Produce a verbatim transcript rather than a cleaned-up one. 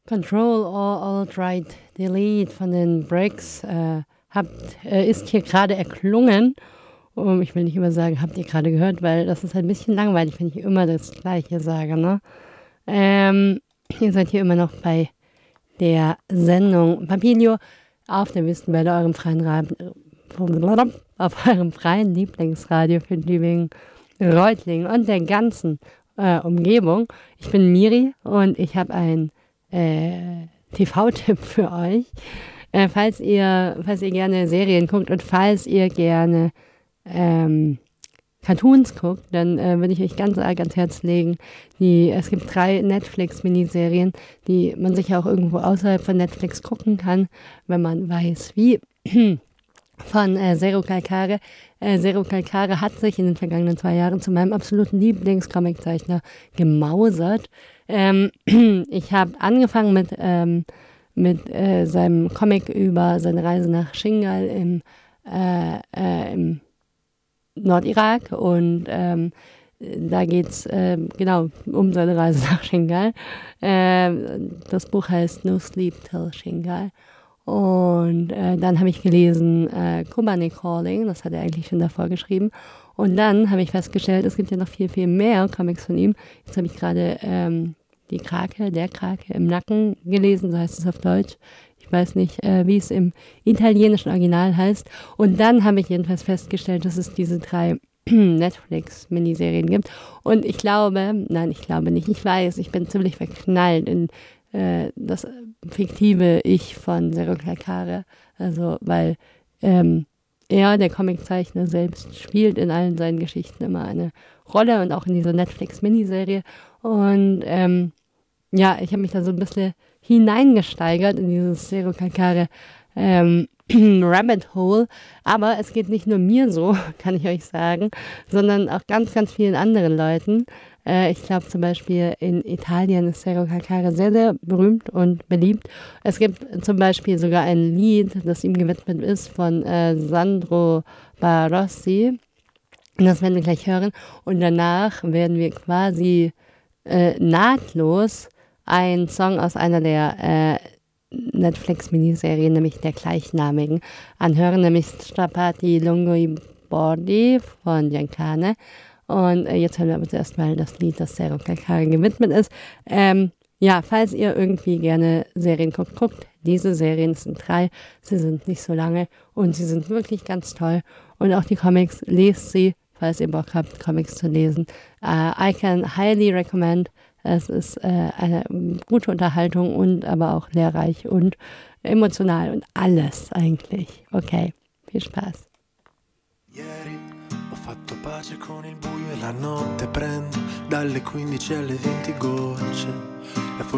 Control All Alt Right Delete von den Bricks äh, habt, äh, ist hier gerade erklungen. Um, ich will nicht immer sagen, habt ihr gerade gehört, weil das ist halt ein bisschen langweilig, wenn ich immer das Gleiche sage, ne? Ähm, ihr seid hier immer noch bei der Sendung Papilio auf der Wüstenwelle, eurem freien Radio, auf eurem freien Lieblingsradio für Tübingen, Reutlingen und der ganzen äh, Umgebung. Ich bin Miri und ich habe einen äh, T V-Tipp für euch. Äh, falls ihr, falls ihr gerne Serien guckt und falls ihr gerne ähm, Cartoons guckt, dann äh, würde ich euch ganz arg ans Herz legen. Die, es gibt drei Netflix-Miniserien, die man sich auch irgendwo außerhalb von Netflix gucken kann, wenn man weiß, wie. Von äh, Zero Calcare. Äh, Zero Calcare hat sich in den vergangenen zwei Jahren zu meinem absoluten Lieblings-Comiczeichner gemausert. Ähm, ich habe angefangen mit, ähm, mit äh, seinem Comic über seine Reise nach Shingal im, äh, äh, im Nordirak und ähm, da geht's äh, genau um seine Reise nach Shingal. Äh, das Buch heißt No Sleep Till Shingal. Und äh, dann habe ich gelesen äh, Kobane Calling, das hat er eigentlich schon davor geschrieben. Und dann habe ich festgestellt, es gibt ja noch viel, viel mehr Comics von ihm. Jetzt habe ich gerade ähm, die Krake, der Krake im Nacken gelesen, so heißt es auf Deutsch. Ich weiß nicht, äh, wie es im italienischen Original heißt. Und dann habe ich jedenfalls festgestellt, dass es diese drei Netflix-Miniserien gibt. Und ich glaube, nein, ich glaube nicht, ich weiß, ich bin ziemlich verknallt in äh, das fiktive Ich von Zero Calcare. Also, weil ähm, er, der Comiczeichner selbst, spielt in allen seinen Geschichten immer eine Rolle und auch in dieser Netflix-Miniserie. Und ähm, ja, ich habe mich da so ein bisschen hineingesteigert in dieses Zero Calcare ähm, Rabbit Hole. Aber es geht nicht nur mir so, kann ich euch sagen, sondern auch ganz, ganz vielen anderen Leuten. Äh, ich glaube zum Beispiel in Italien ist Zero Calcare sehr, sehr berühmt und beliebt. Es gibt zum Beispiel sogar ein Lied, das ihm gewidmet ist von äh, Sandro Barossi. Und das werden wir gleich hören. Und danach werden wir quasi äh, nahtlos einen Song aus einer der äh, Netflix-Miniserien, nämlich der gleichnamigen, anhören, nämlich Strapati Lungo i Bordi von Giancane. Und äh, jetzt hören wir aber zuerst mal das Lied, das Zero Calcare gewidmet ist. Ähm, ja, falls ihr irgendwie gerne Serien guckt, guckt diese Serien, es sind drei, sie sind nicht so lange und sie sind wirklich ganz toll. Und auch die Comics, lest sie, falls ihr Bock habt, Comics zu lesen. Uh, I can highly recommend. Es ist äh, eine gute Unterhaltung und aber auch lehrreich und emotional und alles eigentlich. Okay, viel Spaß. Ieri ho fatto pace con il buio e la notte prendo dalle quindici alle venti gocce.